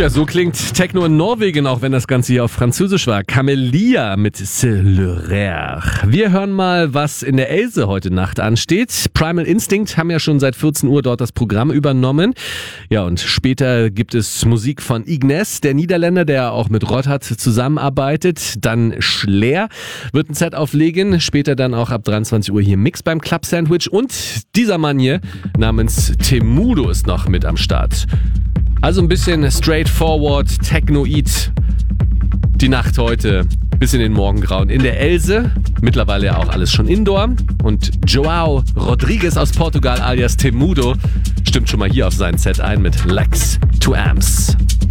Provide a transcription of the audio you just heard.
Ja, so klingt Techno in Norwegen, auch wenn das Ganze hier auf Französisch war. Camelia mit C'est le rare. Wir hören mal, was in der Else heute Nacht ansteht. Primal Instinct haben ja schon seit 14 Uhr dort das Programm übernommen. Ja, und später gibt es Musik von Ignes, der Niederländer, der auch mit Rothat zusammenarbeitet. Dann Schlaer wird ein Set auflegen. Später dann auch ab 23 Uhr hier Mix beim Club Sandwich. Und dieser Mann hier namens Temudo ist noch mit am Start. Also ein bisschen straightforward, Technoid. Die Nacht heute bis in den Morgengrauen in der Else. Mittlerweile ja auch alles schon Indoor. Und Joao Rodrigues aus Portugal alias Temudo stimmt schon mal hier auf sein Set ein mit Lex to Amps.